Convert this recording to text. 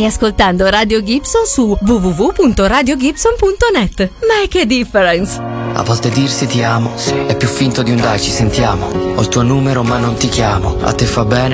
Stai ascoltando Radio Gibson su www.radiogibson.net. Make a difference. A volte dirsi ti amo è più finto di un dai ci sentiamo. Ho il tuo numero ma non ti chiamo. A te fa bene